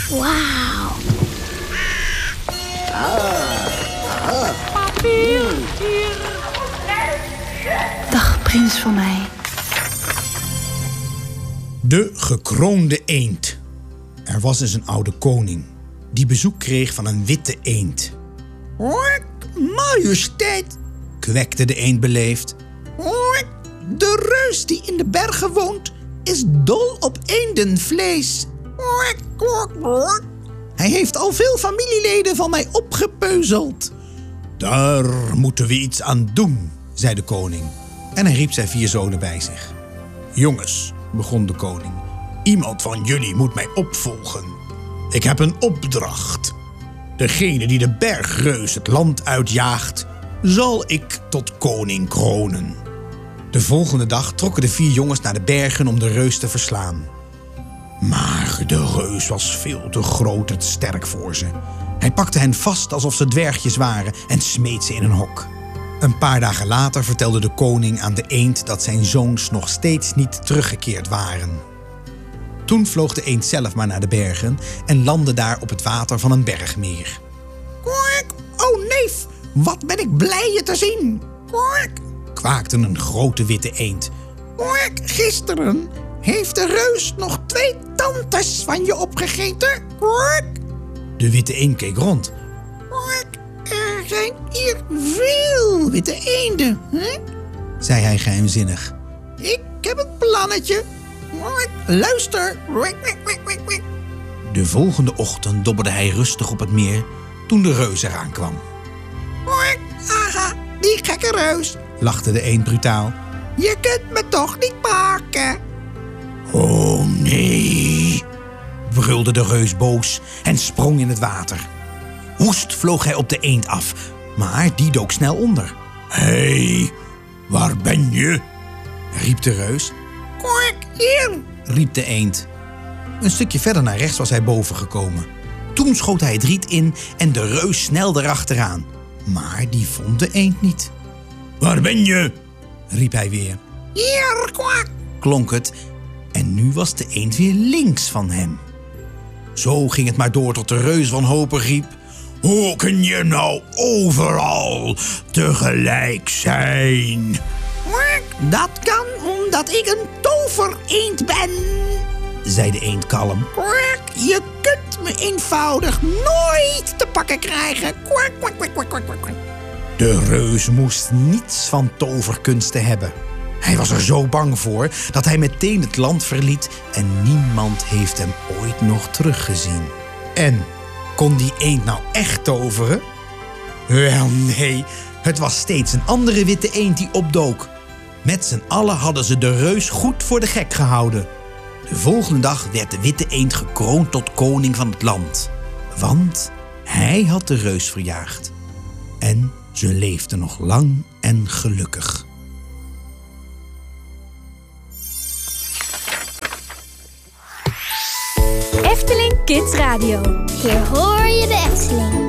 Wauw. Papier, hier. Dag, prins van mij. De gekroonde eend. Er was eens een oude koning die bezoek kreeg van een witte eend. Majesteit, Kwekte de eend beleefd. de reus die in de bergen woont is dol op eendenvlees. Hij heeft al veel familieleden van mij opgepeuzeld. Daar moeten we iets aan doen, zei de koning. En hij riep zijn 4 zonen bij zich. Jongens, begon de koning, iemand van jullie moet mij opvolgen. Ik heb een opdracht. Degene die de bergreus het land uitjaagt, zal ik tot koning kronen. De volgende dag trokken de 4 jongens naar de bergen om de reus te verslaan. Maar de reus was veel te groot en sterk voor ze. Hij pakte hen vast alsof ze dwergjes waren en smeet ze in een hok. Een paar dagen later vertelde de koning aan de eend dat zijn zoons nog steeds niet teruggekeerd waren. Toen vloog de eend zelf maar naar de bergen en landde daar op het water van een bergmeer. Oh neef, wat ben ik blij je te zien. Kwaakte een grote witte eend. Gisteren heeft de reus nog 2 tantes van je opgegeten. De witte eend keek rond. Er zijn hier veel witte eenden, hè? Zei hij geheimzinnig. Ik heb een plannetje. Luister. De volgende ochtend dobberde hij rustig op het meer toen de reus eraan kwam. Aha, die gekke reus. Lachte de eend brutaal. Je kunt me toch niet pakken. Oh nee, brulde de reus boos en sprong in het water. Woest vloog hij op de eend af, maar die dook snel onder. Hé, waar ben je? Riep de reus. Hier. Riep de eend. Een stukje verder naar rechts was hij boven gekomen. Toen schoot hij het riet in en de reus snelde erachteraan. Maar die vond de eend niet. Waar ben je? Riep hij weer. Hier, kwak. Klonk het en nu was de eend weer links van hem. Zo ging het maar door tot de reus wanhopig riep. Hoe kun je nou overal tegelijk zijn? Dat kan omdat ik een tovereend ben, Zei de eend kalm. Je kunt me eenvoudig nooit te pakken krijgen. De reus moest niets van toverkunsten hebben. Hij was er zo bang voor dat hij meteen het land verliet en niemand heeft hem ooit nog teruggezien. En kon die eend nou echt toveren? Wel nee, het was steeds een andere witte eend die opdook. Met z'n allen hadden ze de reus goed voor de gek gehouden. De volgende dag werd de witte eend gekroond tot koning van het land. Want hij had de reus verjaagd. En ze leefden nog lang en gelukkig. Efteling Kids Radio. Hier hoor je de Efteling.